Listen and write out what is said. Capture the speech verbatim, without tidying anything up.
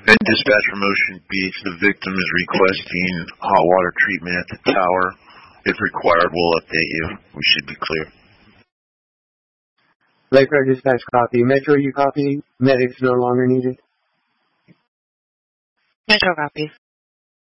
And dispatch for Motion Beach, the victim is requesting hot water treatment at the tower. If required, we'll update you. We should be clear. Lakefront dispatch copy. Metro, you copy? Medics no longer needed. Metro copy.